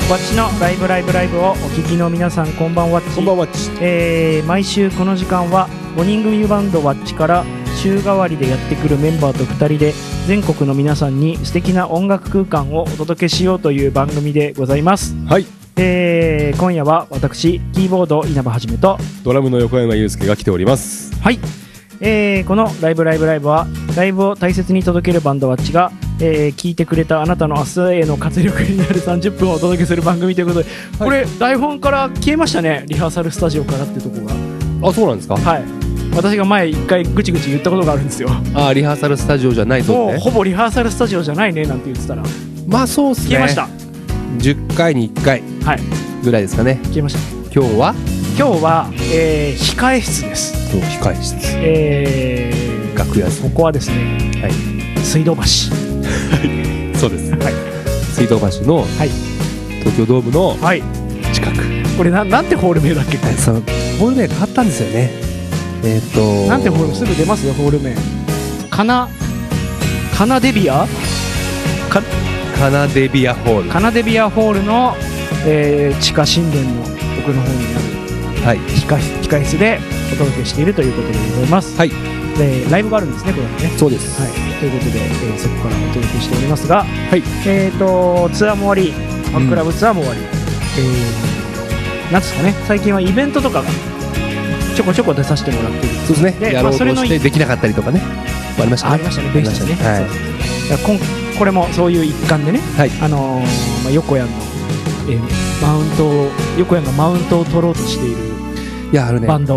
ワッチのライブをお聞きの皆さん、こんばんは。 こんばんは。 毎週この時間は5人組バンドワッチから週替わりでやってくるメンバーと2人で全国の皆さんに素敵な音楽空間をお届けしようという番組でございます。 はい。 今夜は私キーボード稲葉はじめとドラムの横山裕介が来ております。 はい。このライブはライブを大切に届けるバンドワッチが、聞いてくれたあなたの明日への活力になる30分をお届けする番組ということで、はい、これ台本から消えましたね。リハーサルスタジオからってとこが。 あ、そうなんですか。 はい。私が前一回ぐちぐち言ったことがあるんですよ。 あ、リハーサルスタジオじゃないぞって。 もうほぼリハーサルスタジオじゃないねなんて言ってたら、 まあそうっすね、 消えました。 10回に1回ぐらいですかね。 消えました。 今日は、 控え室です。 そう、控え室、楽屋です。 ここはですね、はい、水道橋そうです、 はい、 水道橋の、はい、東京ドームの近く、 これなんてホール名だっけ。 そのホール名変わったんですよね。 なんてホール、すぐ出ますよホール名。カナデビアホール、カナデビアホールの、地下神殿の奥の方にある、はい、控室でお届けしているということでございます。はい。でライブがあるんですね、これはね。そうです。はい。ということで、そこからお届けしておりますが、はい。ツアーも終わり、ファンクラブツアーも終わり、なんですかね、最近はイベントとかがちょこちょこ出させてもらっている。 そうですね。やろうとしてできなかったりとかね、ありましたね。 ありましたね。ベースね。はい。これもそういう一環でね、はい、横山の、横山がマウントを取ろうとしているバンド